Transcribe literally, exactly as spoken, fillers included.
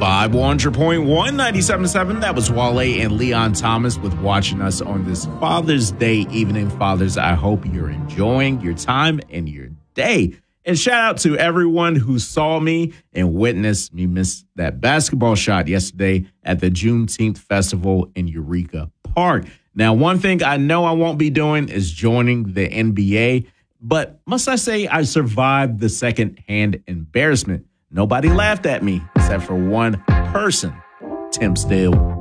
Vibe one hundred point one, ninety-seven point seven. That was Wale and Leon Thomas with watching us on this Father's Day evening. Fathers, I hope you're enjoying your time and your day. And shout out to everyone who saw me and witnessed me miss that basketball shot yesterday at the Juneteenth Festival in Eureka Park. Now, one thing I know I won't be doing is joining the N B A, but must I say I survived the second-hand embarrassment. Nobody laughed at me except for one person, Tim Steele.